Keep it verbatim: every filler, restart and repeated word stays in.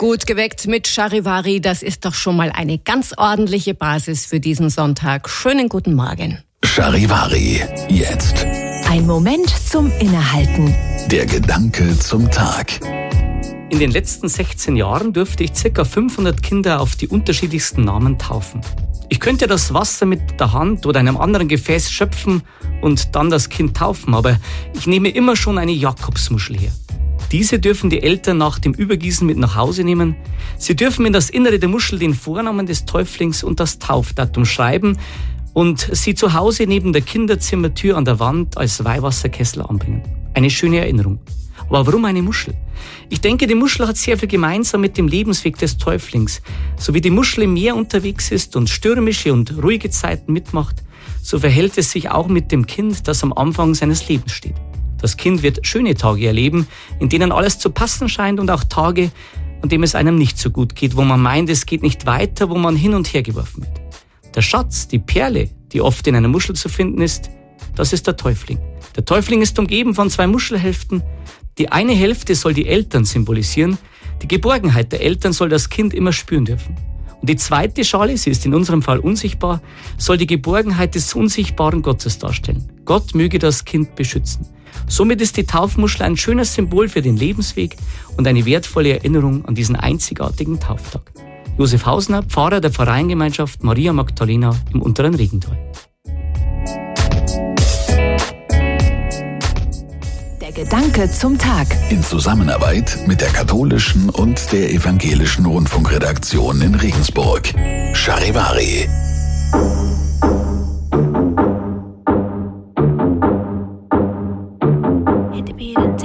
Gut geweckt mit Charivari, das ist doch schon mal eine ganz ordentliche Basis für diesen Sonntag. Schönen guten Morgen. Charivari, jetzt. Ein Moment zum Innehalten. Der Gedanke zum Tag. In den letzten sechzehn Jahren durfte ich ca. fünfhundert Kinder auf die unterschiedlichsten Namen taufen. Ich könnte das Wasser mit der Hand oder einem anderen Gefäß schöpfen und dann das Kind taufen, aber ich nehme immer schon eine Jakobsmuschel her. Diese dürfen die Eltern nach dem Übergießen mit nach Hause nehmen. Sie dürfen in das Innere der Muschel den Vornamen des Täuflings und das Taufdatum schreiben und sie zu Hause neben der Kinderzimmertür an der Wand als Weihwasserkessel anbringen. Eine schöne Erinnerung. Aber warum eine Muschel? Ich denke, die Muschel hat sehr viel gemeinsam mit dem Lebensweg des Täuflings. So wie die Muschel im Meer unterwegs ist und stürmische und ruhige Zeiten mitmacht, so verhält es sich auch mit dem Kind, das am Anfang seines Lebens steht. Das Kind wird schöne Tage erleben, in denen alles zu passen scheint und auch Tage, an denen es einem nicht so gut geht, wo man meint, es geht nicht weiter, wo man hin und her geworfen wird. Der Schatz, die Perle, die oft in einer Muschel zu finden ist, das ist der Täufling. Der Täufling ist umgeben von zwei Muschelhälften. Die eine Hälfte soll die Eltern symbolisieren. Die Geborgenheit der Eltern soll das Kind immer spüren dürfen. Und die zweite Schale, sie ist in unserem Fall unsichtbar, soll die Geborgenheit des unsichtbaren Gottes darstellen. Gott möge das Kind beschützen. Somit ist die Taufmuschel ein schönes Symbol für den Lebensweg und eine wertvolle Erinnerung an diesen einzigartigen Tauftag. Josef Hausner, Pfarrer der Pfarreiengemeinschaft Maria Magdalena im Unteren Regental. Der Gedanke zum Tag. In Zusammenarbeit mit der katholischen und der evangelischen Rundfunkredaktion in Regensburg. Charivari.